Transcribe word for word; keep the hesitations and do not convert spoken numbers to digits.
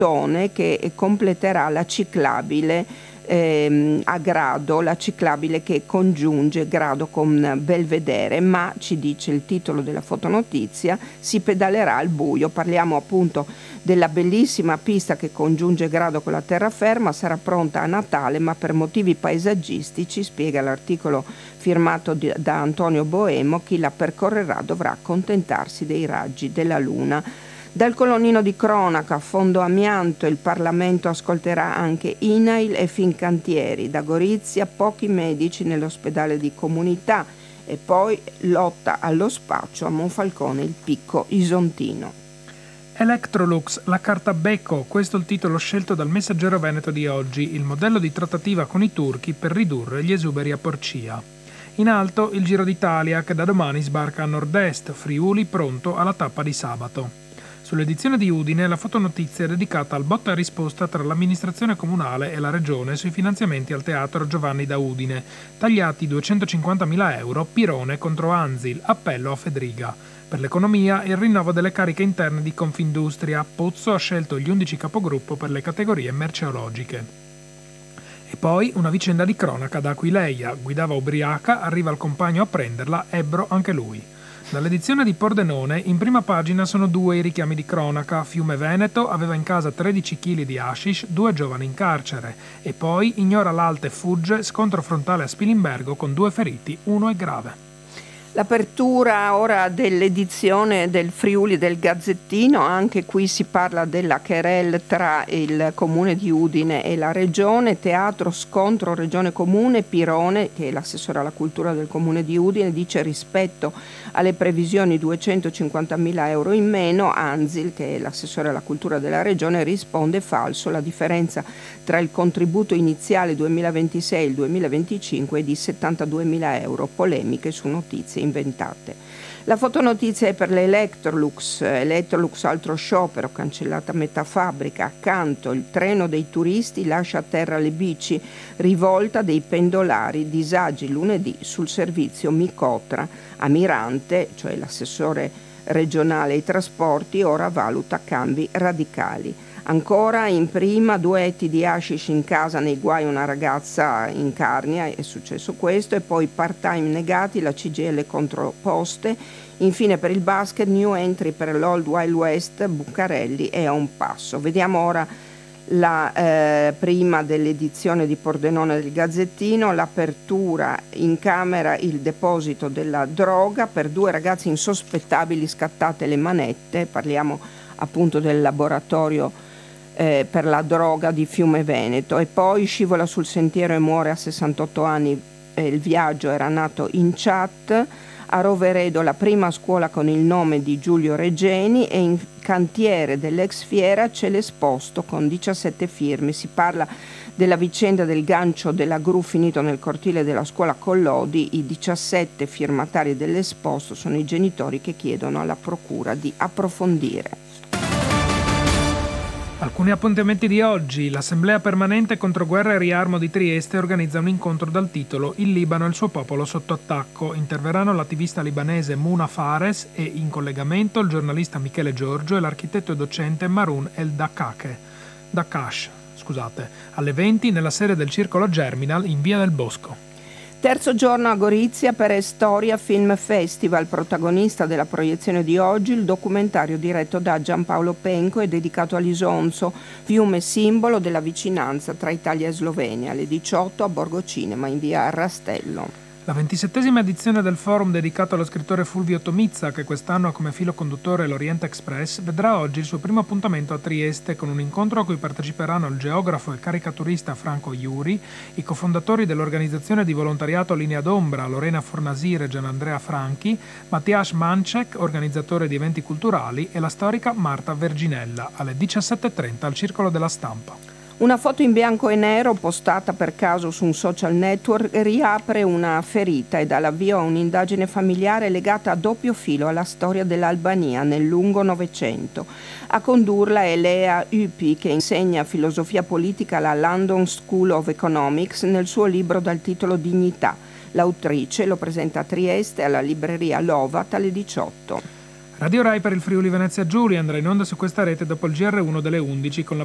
che completerà la ciclabile ehm, a Grado, la ciclabile che congiunge Grado con Belvedere, ma ci dice il titolo della fotonotizia, si pedalerà al buio. Parliamo appunto della bellissima pista che congiunge Grado con la terraferma, sarà pronta a Natale, ma per motivi paesaggistici, spiega l'articolo firmato di, da Antonio Boemo, chi la percorrerà dovrà accontentarsi dei raggi della luna. Dal colonnino di cronaca, fondo amianto, il Parlamento ascolterà anche I N A I L e Fincantieri. Da Gorizia pochi medici nell'ospedale di comunità e poi lotta allo spaccio a Monfalcone, il picco isontino. Electrolux, la carta becco, questo è il titolo scelto dal Messaggero Veneto di oggi, il modello di trattativa con i turchi per ridurre gli esuberi a Porcia. In alto il Giro d'Italia che da domani sbarca a nord-est, Friuli pronto alla tappa di sabato. Sull'edizione di Udine la fotonotizia è dedicata al botta e risposta tra l'amministrazione comunale e la regione sui finanziamenti al teatro Giovanni da Udine. Tagliati duecentocinquantamila euro, Pirone contro Anzil, appello a Fedriga. Per l'economia il rinnovo delle cariche interne di Confindustria, Pozzo ha scelto gli undici capogruppo per le categorie merceologiche. E poi una vicenda di cronaca da Aquileia, guidava ubriaca, arriva il compagno a prenderla, ebbro anche lui. Dall'edizione di Pordenone, in prima pagina sono due i richiami di cronaca. Fiume Veneto aveva in casa tredici chili di hashish, due giovani in carcere. E poi ignora l'alta e fugge, scontro frontale a Spilimbergo con due feriti, uno è grave. L'apertura ora dell'edizione del Friuli del Gazzettino, anche qui si parla della querelle tra il comune di Udine e la regione, teatro scontro regione comune, Pirone, che è l'assessore alla cultura del comune di Udine, dice rispetto alle previsioni duecentocinquantamila euro in meno, Anzil, che è l'assessore alla cultura della regione, risponde falso, la differenza tra il contributo iniziale duemilaventisei e il duemilaventicinque è di settantaduemila euro, polemiche su notizie inventate. La fotonotizia è per l'Electrolux, Electrolux altro sciopero, cancellata metà fabbrica, accanto il treno dei turisti lascia a terra le bici, rivolta dei pendolari, disagi lunedì sul servizio Micotra, Amirante, cioè l'assessore regionale ai trasporti, ora valuta cambi radicali. Ancora in prima, due etti di hashish in casa, nei guai una ragazza in Carnia, è successo questo, e poi part-time negati, la C G I L contro Poste. Infine per il basket, new entry per l'Old Wild West, Buccarelli è a un passo. Vediamo ora la eh, prima dell'edizione di Pordenone del Gazzettino, l'apertura in camera, il deposito della droga, per due ragazzi insospettabili scattate le manette, parliamo appunto del laboratorio Eh, per la droga di Fiume Veneto, e poi scivola sul sentiero e muore a sessantotto anni. Eh, il viaggio era nato in chat. A Roveredo la prima scuola con il nome di Giulio Regeni, e in cantiere dell'ex fiera c'è l'esposto con diciassette firme. Si parla della vicenda del gancio della gru finito nel cortile della scuola Collodi. I diciassette firmatari dell'esposto sono i genitori che chiedono alla procura di approfondire. Alcuni appuntamenti di oggi. L'Assemblea permanente contro guerra e riarmo di Trieste organizza un incontro dal titolo Il Libano e il suo popolo sotto attacco. Interverranno l'attivista libanese Muna Fares e, in collegamento, il giornalista Michele Giorgio e l'architetto e docente Maroun El Dakake. Dakash, scusate, alle venti nella sede del Circolo Germinal in Via del Bosco. Terzo giorno a Gorizia per Storia Film Festival, protagonista della proiezione di oggi il documentario diretto da Giampaolo Penco e dedicato all'Isonzo, fiume simbolo della vicinanza tra Italia e Slovenia, alle diciotto a Borgo Cinema in via Rastello. La ventisettesima edizione del forum dedicato allo scrittore Fulvio Tomizza, che quest'anno ha come filo conduttore l'Orient Express, vedrà oggi il suo primo appuntamento a Trieste con un incontro a cui parteciperanno il geografo e caricaturista Franco Iuri, i cofondatori dell'organizzazione di volontariato Linea d'Ombra Lorena Fornasire e Gianandrea Franchi, Mattias Mancek, organizzatore di eventi culturali, e la storica Marta Verginella, alle diciassette e trenta al Circolo della Stampa. Una foto in bianco e nero postata per caso su un social network riapre una ferita e dà l'avvio a un'indagine familiare legata a doppio filo alla storia dell'Albania nel lungo Novecento. A condurla è Lea Ypi, che insegna filosofia politica alla London School of Economics nel suo libro dal titolo Dignità. L'autrice lo presenta a Trieste alla libreria Lovat alle diciotto. Radio Rai per il Friuli Venezia Giulia andrà in onda su questa rete dopo il G R uno delle undici con la